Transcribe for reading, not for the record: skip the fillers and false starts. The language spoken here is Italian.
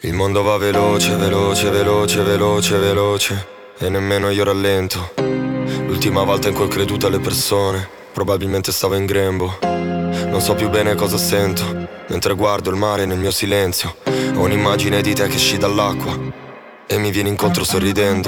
Il mondo va veloce, veloce, veloce, veloce, veloce, e nemmeno io rallento. L'ultima volta in cui ho creduto alle persone, probabilmente stavo in grembo. Non so più bene cosa sento, mentre guardo il mare nel mio silenzio. Ho un'immagine di te che esci dall'acqua e mi vieni incontro sorridendo.